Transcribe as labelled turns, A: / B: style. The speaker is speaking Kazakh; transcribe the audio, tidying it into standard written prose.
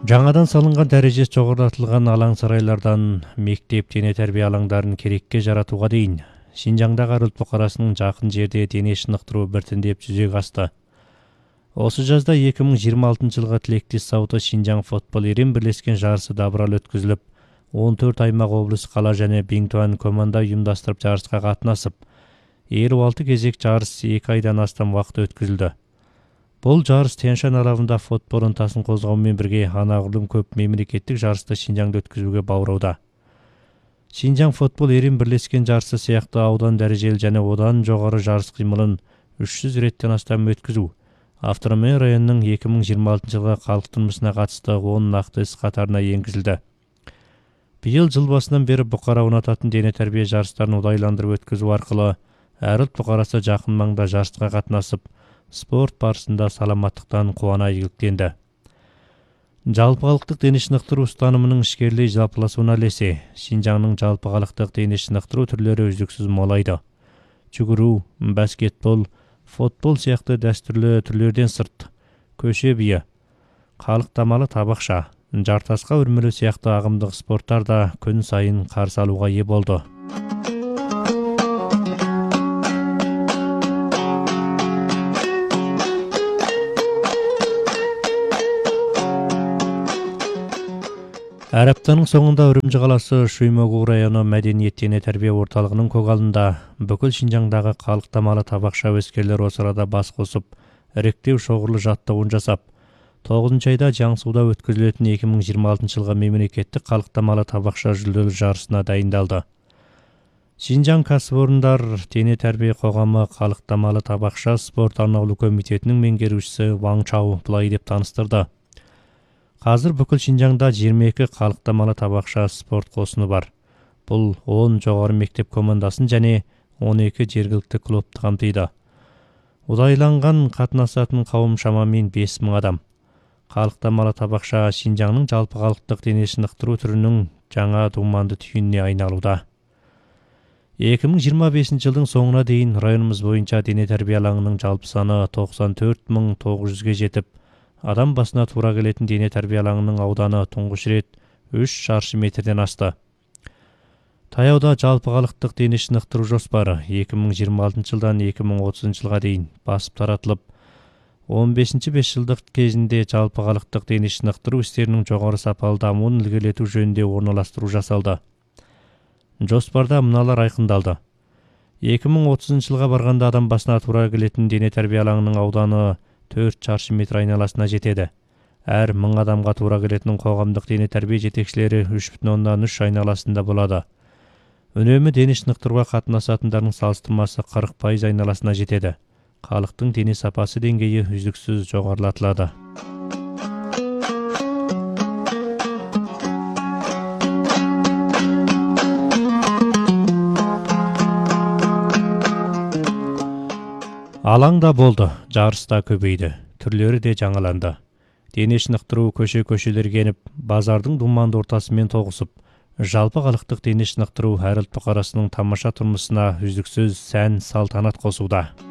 A: Жаңадан салынған дәрежесі жоғарылатылған алаң сарайлардан мектеп дене тәрбие алаңдарын керекке жаратуға дейін Шинжаңдағы арылт бұқарасының жақын жерде дене шынықтыру біртіндеп жүзеге асты. Осы жазда 2026 жылғы тілектес сауыты Шинжаң футбол ерен бірлескен жарысы дабыралы өткізіліп, 14 аймақ облыс қала және Бингтуан команда ұйымдастырып жарысқа қатынасып, 56 кезек жарыс 2 айдан астам уақыт өткізілді. Бұл жарыс Тянь-Шань алабында футбол ынтасын қозғаумен бірге анағұрлым көп мемлекеттік жарысты Шинжаңда өткізуге баулуда. Шинжаң футбол ерен бірлескен жарысы сияқты аудан дәрежелі және одан жоғары жарыс қимылын 300 реттен астам өткізу автономия районының 2026 жылғы халық тұрмысына қатысты 10 нақты іс қатарына енгізілді. Биыл жыл басынан бері бұқара ұнататын дене тәрбие жарыстарын ұдайландырып өткізу арқылы арылт бұқарасы жақын маңда жарысқа қатынасып, спорт барысында саламаттықтан қуана игіліктенді. Жалпығалықтық дене шынықтыру ұстанымының ішкерлей жалпыласуына ілесе, Шинжаңның жалпығалықтық дене шынықтыру түрлері үздіксіз молайды. Жүгіру, баскетбол, футбол сияқты дәстүрлі түрлерден сырт, көше биі, қалықтамалы табақша, жартасқа өрмелеу сияқты ағымдық спорттар да күн сайын қарсы алуға ие болды. Әр аптаның соңында Үрімжі қаласы Шүймөгу районы мәдениет дене тәрбие орталығының көгалында бүкіл Шинжаңдағы қалықтамалы табақша әуескерлер осы арада бас қосып, іріктеу шоғырлы жаттығуын жасап, 9 айда Жаңсуда өткізілетін 2026 жылғы мемлекеттік қалықтамалы табақша жүлделі жарысына дайындалды. Шинжаң кәсіпорындар дене тәрбие қоғамы қалықтамалы табақша спорт арнаулы комитетінің меңгерушісі Ваң Чау былай деп таныстырды. Қазір бүкіл Шинжаңда 22 қалықтамалы табақша спорт қосыны бар. Бұл 10 жоғары мектеп командасын және 12 жергілікті клубты қамтиды. Ұдайланған қатынасатын қауым шамамен 5000 адам. Қалықтамалы табақша Шинжаңның жалпы халықтық дене шынықтыру түрінің жаңа думанды түйініне айналуда. 2025 жылдың соңына дейін районымыз бойынша дене тәрбие алаңының жалпы саны 94900-ге жетіп, адам басына тура келетін дене тәрбие алаңының ауданы тұңғыш рет 3 шаршы метрден асты. Таяуда жалпығалықтық дене шынықтыру жоспары 2026 жылдан 2030 жылға дейін басып таратылып, 15-5 жылдық кезінде жалпығалықтық дене шынықтыру істерінің жоғары сапалы дамуын ілгерілету жөнінде орналастыру жасалды. Жоспарда мыналар айқындалды. 2030 жылға барғанда адам басына тура келетін дене тәрбие алаңының ауданы 4 шаршы метр айналасына жетеді. Әр 1000 адамға тура келетін қоғамдық дене тәрбие жетекшілері 3,3 айналасында болады. Үнемі дене шынықтыруға қатынасатындардың салыстырмасы 40% айналасына жетеді. Халықтың дене сапасы деңгейі үздіксіз жоғарылатылады. Алаңда болды, жарыста көбейді, түрлері де жаңаланды. Дене шынықтыру көше-көшелерге еніп, базардың думанды ортасымен тоғысып, жалпы халықтық дене шынықтыру арылт бұқарасының тамаша тұрмысына үздіксіз сән салтанат қосуда.